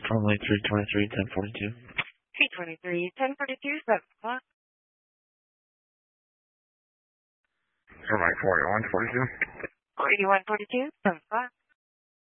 Only 323, 1042. 323, 1042, 7 o'clock. Right, 41, 42. 41, 42, 7 o'clock.